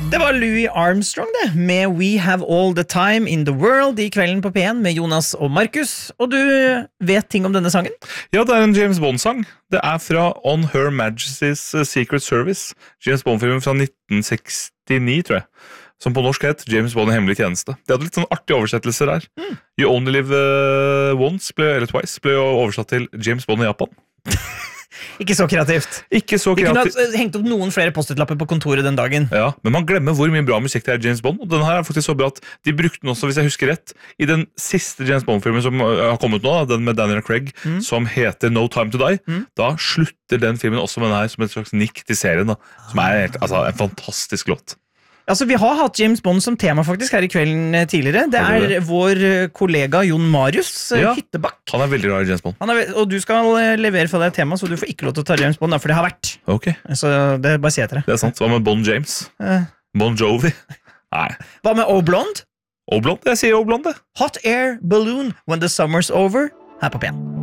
Det var Louis Armstrong det, med We Have All The Time In The World I kvelden på P1 med Jonas og Markus. Og du vet ting om denne sangen? Ja, det en James Bond-sang. Det fra On Her Majesty's Secret Service. James Bond-filmen fra 1969, tror jeg. Som på norsk het James Bond I hemmelig tjeneste. Det hadde litt sånn artige oversettelser der. You Only Live Once, eller Twice, ble jo oversatt til James Bond I Japan. Ikke så kreativt. Ikke så De kreativt. kunne ha hengt opp noen flere post-it-lapper på kontoret den dagen. Ja, men man glemmer hvor mye bra musikk det I James Bond. Og den her faktisk så bra at de brukte den også, hvis jeg husker rett, I den siste James Bond-filmen som har kommet nå, den med Daniel Craig, som heter No Time To Die. Da slutter den filmen også med den her som et slags nikk til serien, da, som helt, altså, en fantastisk låt. Altså, vi har hatt James Bond som tema faktisk her I kvelden tidligere. Det vår kollega Jon Marius Hyttebakk. Han veldig glad I James Bond. Og du skal levere for deg tema, så du får ikke lov til å ta James Bond, for det har vært. Ok. Så det bare sier jeg til deg. Det sant. Hva med Bon James? Bon Jovi? Nei. Hva med O-Blonde? O-Blonde? Jeg sier O-Blonde. Hot Air Balloon When the Summer's Over, her på P1.